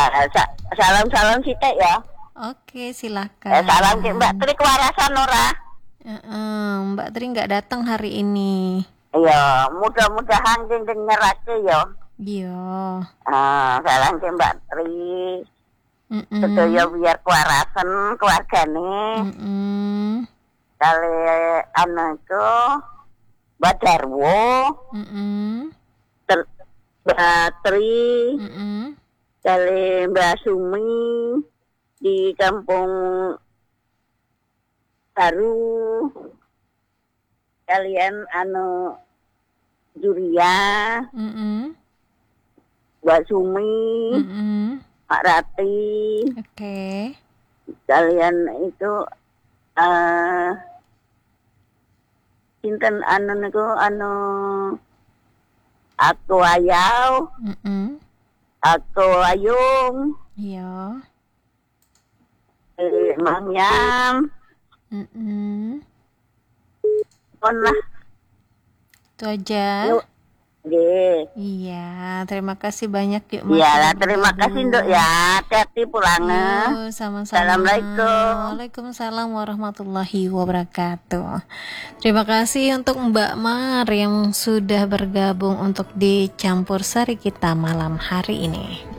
Salam-salam sithik ya. Oke, silakan. Salam ke Mbak Tri kewarasan ora? Mbak Tri nggak datang hari ini. Iya, mudah-mudahan sing dengerake ya. Iya. Salam ke Mbak Tri. Sedaya biar kewarasan keluargane. Kali anakku Mbak Darwo. Mbak Tri. Kali Mbak Sumi di Kampung Baru. Kalian Juria. Mbak Sumi. Pak Rati. Oke. Kalian itu sinten niku aku Ayau. Aku Ayung. Iya. Mang Yam. Pon lah. Itu aja. Nggih. Iya, terima kasih banyak yuk. Iyalah, terima kasih Nduk ya. Hati-hati pulangnya. Sama-sama. Assalamualaikum. Waalaikumsalam warahmatullahi wabarakatuh. Terima kasih untuk Mbak Mar yang sudah bergabung untuk di Campur Sari kita malam hari ini.